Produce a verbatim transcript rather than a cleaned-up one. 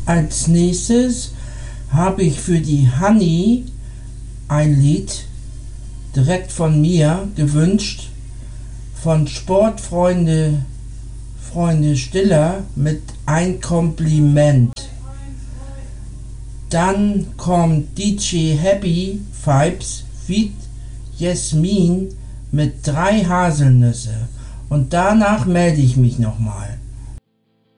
Als nächstes habe ich für die Honey ein Lied direkt von mir gewünscht, von Sportfreunde Freunde Stiller mit Ein Kompliment. Dann kommt D J Happy Vibes feat. Jasmin mit Drei Haselnüsse. Und danach melde ich mich nochmal.